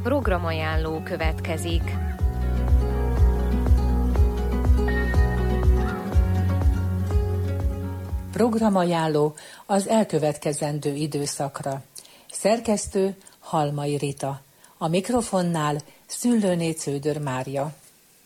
Programajánló következik. Programajánló az elkövetkezendő időszakra. Szerkesztő Halmai Rita. A mikrofonnál Szüllőné Cződör Mária.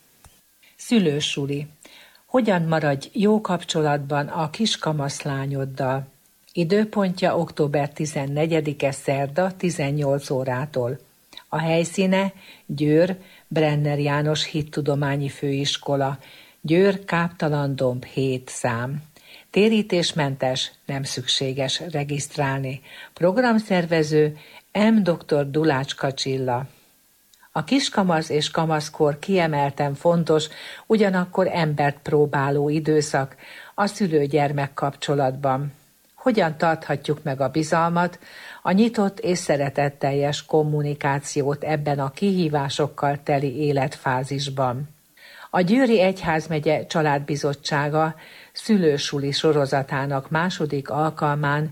Szülősuli. Hogyan maradj jó kapcsolatban a kiskamaszlányoddal? Időpontja október 14-e szerda 18 órától. A helyszíne Győr, Brenner János Hittudományi Főiskola, Győr Káptalan-domb 7 szám. Térítésmentes, nem szükséges regisztrálni. Programszervező dr. Dulácska Csilla. A kiskamasz és kamaszkor kiemelten fontos, ugyanakkor embert próbáló időszak a szülő-gyermek kapcsolatban. Hogyan tarthatjuk meg a bizalmat, a nyitott és szeretetteljes kommunikációt ebben a kihívásokkal teli életfázisban? A Győri Egyházmegye Családbizottsága szülősuli sorozatának második alkalmán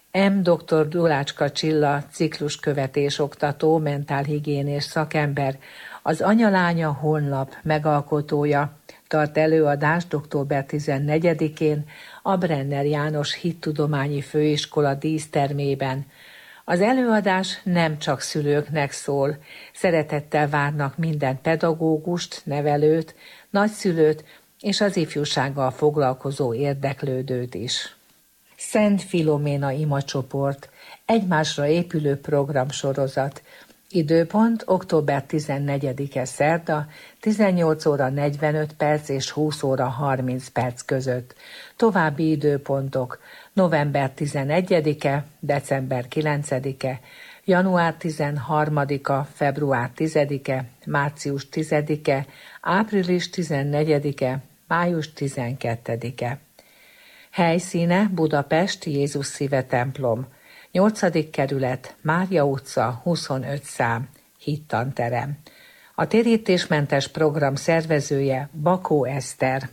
dr. Dulácska Csilla cikluskövetés oktató, mentálhigiénés szakember, az Anya-Lánya honlap megalkotója tart előadást október 14-én a Brenner János Hittudományi Főiskola dísztermében. Az előadás nem csak szülőknek szól, szeretettel várnak minden pedagógust, nevelőt, nagyszülőt és az ifjúsággal foglalkozó érdeklődőt is. Szent Filoména imacsoport, egymásra épülő programsorozat. Időpont október 14-e szerda, 18 óra 45 perc és 20 óra 30 perc között. További időpontok november 11-e, december 9-e, január 13-a, február 10-e, március 10-e, április 14-e, május 12-e. Helyszíne Budapest Jézus Szíve templom, 8. kerület, Mária utca, 25 szám, hittanterem. A térítésmentes program szervezője Bakó Eszter.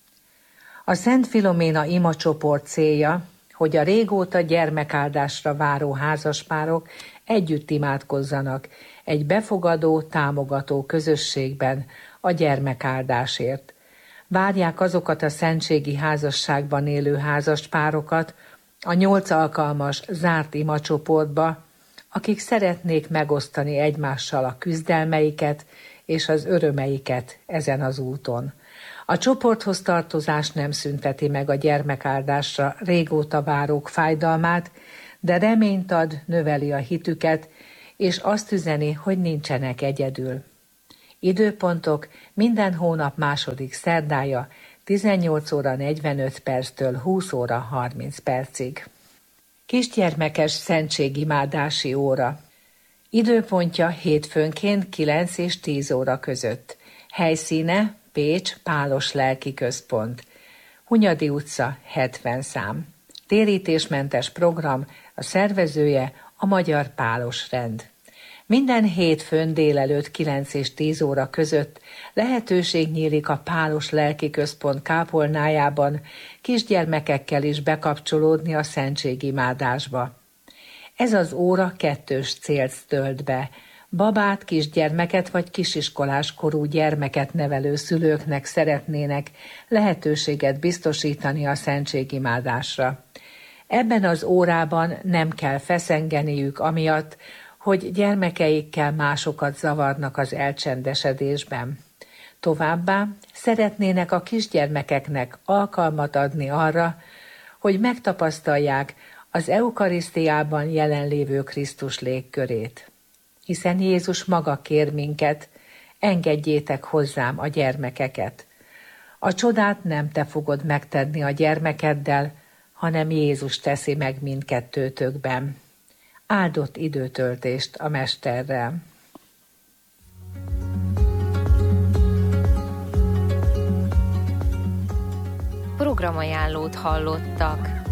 A Szent Filoména imacsoport célja, hogy a régóta gyermekáldásra váró házaspárok együtt imádkozzanak egy befogadó, támogató közösségben a gyermekáldásért. Várják azokat a szentségi házasságban élő házaspárokat a 8 alkalmas zárt imacsoportba, akik szeretnék megosztani egymással a küzdelmeiket és az örömeiket ezen az úton. A csoporthoz tartozás nem szünteti meg a gyermekáldásra régóta várók fájdalmát, de reményt ad, növeli a hitüket, és azt üzeni, hogy nincsenek egyedül. Időpontok minden hónap második szerdája 18 óra 45 perctől 20 óra 30 percig. Kisgyermekes szentségimádási óra. Időpontja hétfőnként 9 és 10 óra között. Helyszíne Pécs Pálos Lelki Központ. Hunyadi utca 70 szám. Térítésmentes program, a szervezője a Magyar Pálos Rend. Minden hétfőn délelőtt 9 és 10 óra között lehetőség nyílik a Pálos Lelki Központ kápolnájában kisgyermekekkel is bekapcsolódni a szentségimádásba. Ez az óra 2 célt tölt be. Babát, kisgyermeket vagy kisiskolás korú gyermeket nevelő szülőknek szeretnének lehetőséget biztosítani a szentségimádásra. Ebben az órában nem kell feszengeniük amiatt, hogy gyermekeikkel másokat zavarnak az elcsendesedésben. Továbbá szeretnének a kisgyermekeknek alkalmat adni arra, hogy megtapasztalják az eukarisztiában jelenlévő Krisztus légkörét. Hiszen Jézus maga kér minket, engedjétek hozzám a gyermekeket. A csodát nem te fogod megtenni a gyermekeddel, hanem Jézus teszi meg mindkettőtökben. Áldott időtöltést a Mesterrel. Programajánlót hallottak.